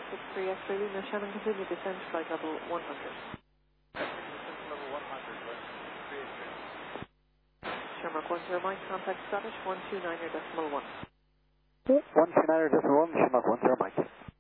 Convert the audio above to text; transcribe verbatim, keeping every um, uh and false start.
six three X-ray Lima, Shannon, continue descent, flight level one hundred. Level one hundred, right? three eight three. Shamrock one zero Mike, contact Scottish one two nine decimal one. one two nine decimal one, Shamrock one zero Mike.